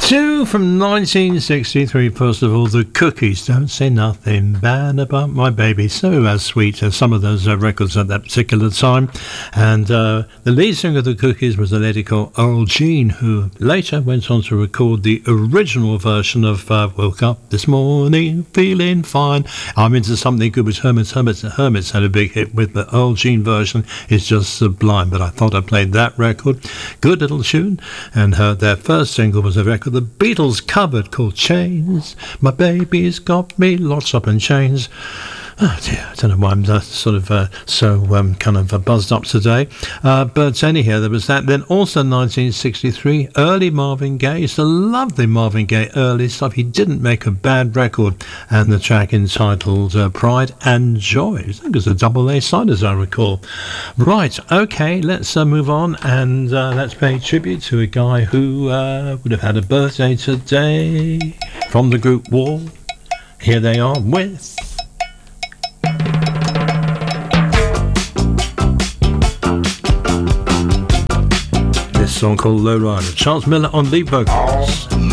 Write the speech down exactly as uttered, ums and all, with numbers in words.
Two from nineteen sixty-three, first of all, the Cookies, Don't Say Nothing Bad About My Baby. So uh, sweet, uh, some of those uh, records at that particular time. And uh, the lead singer of the Cookies was a lady called Earl Jean, who later went on to record the original version of uh, Woke Up This Morning Feeling Fine. I'm Into Something Good with Hermits. Hermits Hermits had a big hit with the Earl Jean version. It's just sublime, but I thought I played that record. Good little tune. And uh, their first single was a record the Beatles covered called Chains. My baby's got me locked up in chains. Oh dear, I don't know why I'm uh, sort of uh, so um, kind of uh, buzzed up today. Uh, but anyhow, there was that. Then also nineteen sixty-three, early Marvin Gaye. It's the lovely Marvin Gaye early stuff. He didn't make a bad record. And the track entitled uh, Pride and Joy. I think it was a double A side, as I recall. Right, okay, let's uh, move on. And uh, let's pay tribute to a guy who uh, would have had a birthday today. From the group Wall. Here they are with... this song called Lowrider. Charles Miller on lead vocals.